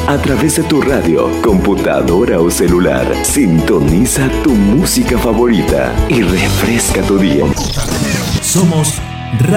A través de tu radio, computadora o celular, sintoniza tu música favorita y refresca tu día. Somos